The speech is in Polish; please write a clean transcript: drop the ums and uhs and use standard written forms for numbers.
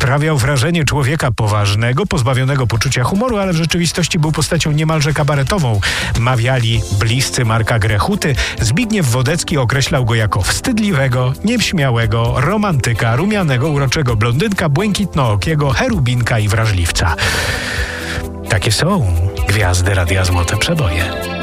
Sprawiał wrażenie człowieka poważnego, pozbawionego poczucia humoru, ale w rzeczywistości był postacią niemalże kabaretową. Mawiali bliscy Marka Grechuty. Zbigniew Wodecki określał go jako wstydliwego, nieśmiałego, romantyka, rumianego, uroczego blondynka, błękitnookiego, cherubinka i wrażliwca. Takie są gwiazdy Radia Złote Przeboje.